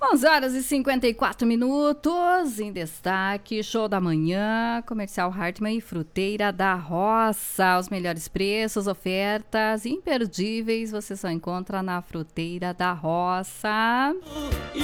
11h54, em destaque, show da manhã, Comercial Hartmann e Fruteira da Roça. Os melhores preços, ofertas imperdíveis, você só encontra na Fruteira da Roça.